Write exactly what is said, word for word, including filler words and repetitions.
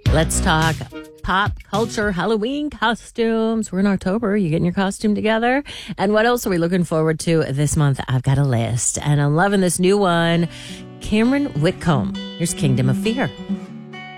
Let's talk pop culture, Halloween costumes. We're in October. You getting your costume together? And what else are we looking forward to this month? I've got a list, and I'm loving this new one. Cameron Whitcomb. Here's Kingdom of Fear.